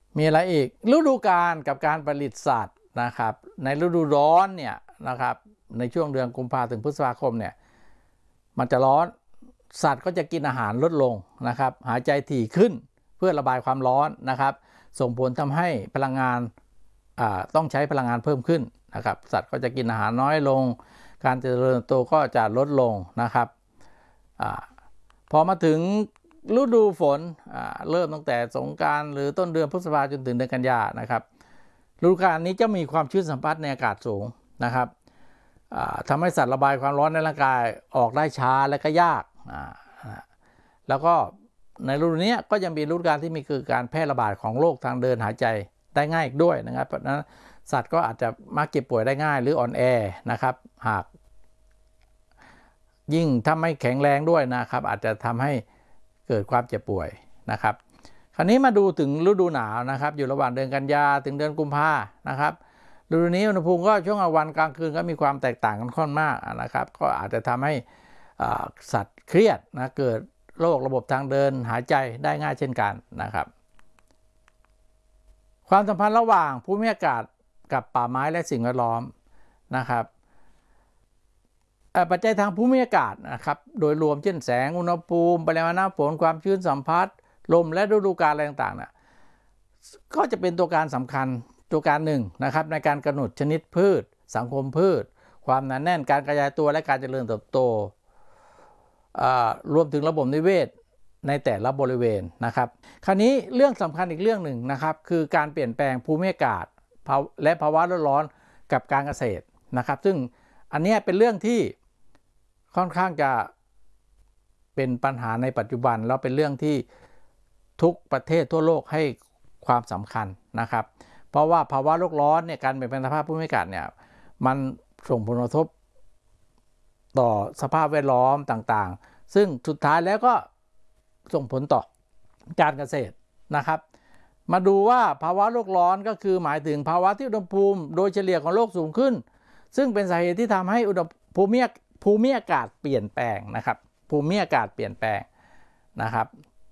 มีอะไรอีกฤดูกาลกับการผลิตสัตว์นะครับในฤดูร้อนเนี่ยนะครับในช่วงเดือนกุมภาพันธ์ถึงพฤษภาคมเนี่ยมันจะร้อนสัตว์ก็จะกินอาหารลดลงนะครับหายใจถี่ขึ้นเพื่อระบายความร้อนนะครับส่งผลทำให้พลังงานต้องใช้พลังงานเพิ่มขึ้นนะครับสัตว์ก็จะกินอาหารน้อยลงการเจริญเติบโตก็จะลดลงนะครับพอมาถึงฤดูฝนเริ่มตั้งแต่สงกรานต์หรือต้นเดือนพฤษภาคมจนถึงเดือนกันยานะครับฤดูกาลนี้จะมีความชื้นสัมพัทธ์ในอากาศสูงนะครับทำให้สัตว์ระบายความร้อนในร่างกายออกได้ช้าและก็ยากแล้วก็ในฤดูนี้ก็ยังมีฤดูกาลที่มีคือการแพร่ระบาดของโรคทางเดินหายใจได้ง่ายอีกด้วยนะครับเพราะนั้นสัตว์ก็อาจจะมักเจ็บป่วยได้ง่ายหรืออ่อนแอนะครับหากยิ่งถ้าไม่แข็งแรงด้วยนะครับอาจจะทำให้เกิดความเจ็บป่วยนะครับคราวนี้มาดูถึงฤดูหนาวนะครับอยู่ระหว่างเดือนกันยาถึงเดือนกุมภานะครับฤดูนี้อุณหภูมิก็ช่วงกลางวันกลางคืนก็มีความแตกต่างกันค่อนมากนะครับก็อาจจะทำให้สัตว์เครียดนะเกิดโรคระบบทางเดินหายใจได้ง่ายเช่นกันนะครับความสัมพันธ์ระหว่างภูมิอากาศกับป่าไม้และสิ่งแวดล้อมนะครับปัจจัยทางภูมิอากาศนะครับโดยรวมเช่นแสงอุณหภูมิปริมาณน้ำฝนความชื้นสัมผัสลมและฤดูกาลอะไรต่างๆนะก็จะเป็นตัวการสำคัญตัวการหนึ่งนะครับในการกำหนดชนิดพืชสังคมพืชความหนาแน่นการกระจายตัวและการเจริญเติบโตรวมถึงระบบนิเวศในแต่ละบริเวณนะครับคราวนี้เรื่องสำคัญอีกเรื่องหนึ่งนะครับคือการเปลี่ยนแปลงภูมิอากาศและภาวะโลกร้อนกับการเกษตรนะครับซึ่งอันนี้เป็นเรื่องที่ค่อนข้างจะเป็นปัญหาในปัจจุบันแล้วเป็นเรื่องที่ทุกประเทศทั่วโลกให้ความสำคัญนะครับเพราะว่าภาวะโลกร้อนเนี่ยการเปลี่ยนแปลงสภาพภูมิอากาศเนี่ยมันส่งผลกระทบต่อสภาพแวดล้อมต่างๆซึ่งสุดท้ายแล้วก็ส่งผลต่อการเกษตรนะครับมาดูว่าภาวะโลกร้อนก็คือหมายถึงภาวะที่อุณหภูมิโดยเฉลี่ยของโลกสูงขึ้นซึ่งเป็นสาเหตุที่ทำให้ภูมิอากาศเปลี่ยนแปลงนะครับภูมิอากาศเปลี่ยนแปลงนะครับ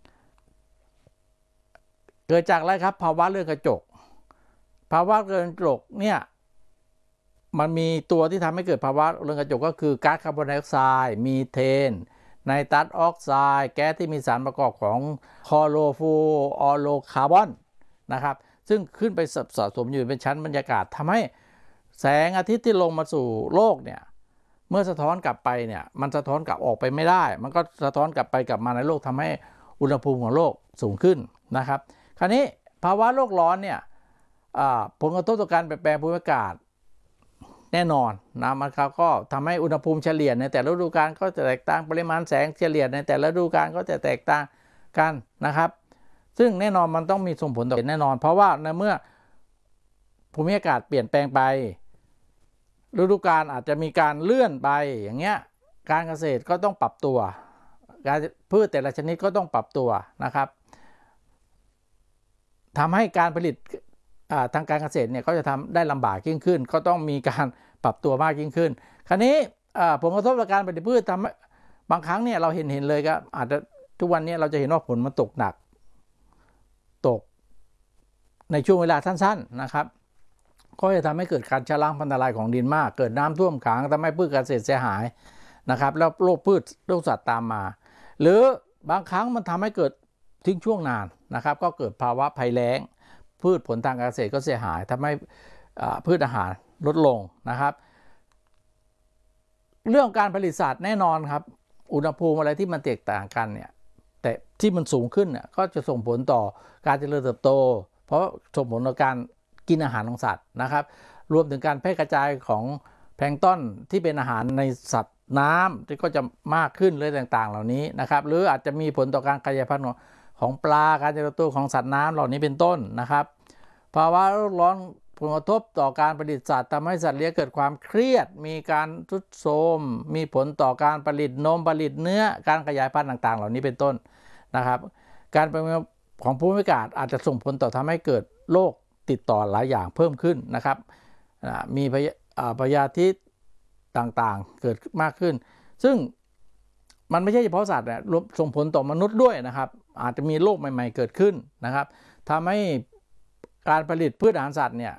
เกิดจากอะไรครับภาวะเรือนกระจกภาวะเรือนกระจกเนี่ยมันมีตัวที่ทำให้เกิดภาวะเรือนกระจกก็คือก๊าซคาร์บอนไดออกไซด์มีเทนไนตรัสออกไซด์แก๊สที่มีสารประกอบของคลอโรฟลูออโรคาร์บอนนะครับซึ่งขึ้นไปสะสมอยู่เป็นชั้นบรรยากาศทำให้แสงอาทิตย์ที่ลงมาสู่โลกเนี่ยเมื่อสะท้อนกลับไปเนี่ยมันสะท้อนกลับออกไปไม่ได้มันก็สะท้อนกลับไปกลับมาในโลกทำให้อุณหภูมิของโลกสูงขึ้นนะครับคราวนี้ภาวะโลกร้อนเนี่ยผลกระทบต่อการเปลี่ยนแปลงภูมิอากาศแน่นอนนะมันก็ทำให้อุณหภูมิเฉลี่ยในแต่ละฤดูกาลก็จะแตกต่างปริมาณแสงเฉลี่ยในแต่ละฤดูกาลก็จะแตกต่างกันนะครับซึ่งแน่นอนมันต้องมีส่งผลต่อแน่นอนเพราะว่าในเมื่อภูมิอากาศเปลี่ยนแปลงไปฤดูกาลอาจจะมีการเลื่อนไปอย่างเงี้ยการเกษตรก็ต้องปรับตัวการพืชแต่ละชนิดก็ต้องปรับตัวนะครับทำให้การผลิตทางการเกษตรเนี่ยก็จะทำได้ลำบากยิ่งขึ้นก็ต้องมีการปรับตัวมากยิ่งขึ้นคราวนี้ผลกระทบต่อการผลิตพืชทำบางครั้งเนี่ยเราเห็นเลยก็อาจจะทุกวันนี้เราจะเห็นว่าฝนมันตกหนักตกในช่วงเวลาสั้นๆนะครับก็จะทำให้เกิดการชะล้างพันธุ์ลายของดินมากเกิดน้ำท่วมขังทำให้พืชเกษตรเสียหายนะครับแล้วโรคพืชโรคสัตว์ตามมาหรือบางครั้งมันทำให้เกิดทิ้งช่วงนานนะครับก็เกิดภาวะภัยแล้งพืชผลทางการเกษตรก็เสียหายทำให้พืชอาหารลดลงนะครับเรื่องการผลิตสัตว์แน่นอนครับอุณหภูมิอะไรที่มันแตกต่างกันเนี่ยแต่ที่มันสูงขึ้นเนี่ยก็จะส่งผลต่อการเจริญเติบโตเพราะส่งผลต่อการกินอาหารของสัตว์นะครับรวมถึงการแพร่กระจายของแพลงก์ต้นที่เป็นอาหารในสัตว์น้ำที่ก็จะมากขึ้นเลยต่างๆเหล่านี้นะครับหรืออาจจะมีผลต่อการขยายพันธุ์ของปลาการเจริญเติบโตของสัตว์น้ำเหล่านี้เป็นต้นนะครับภาวะโลกร้อนผลกระทบต่อการผลิตสัตว์ทำให้สัตว์เลี้ยงเกิดความเครียดมีการทรุดโทรมมีผลต่อการผลิตนมผลิตเนื้อการขยายพันธุ์ต่างๆเหล่านี้เป็นต้นนะครับการเปลี่ยนแปลงของภูมิอากาศอาจจะส่งผลต่อทำให้เกิดโรคติดต่อหลายอย่างเพิ่มขึ้นนะครับมีพยาธิต่างๆเกิดมากขึ้นซึ่งมันไม่ใช่เฉพาะสัตว์นะส่งผลต่อมนุษย์ด้วยนะครับอาจจะมีโรคใหม่ๆเกิดขึ้นนะครับทำให้การผลิตพืชอาหารสัตว์เนี่ย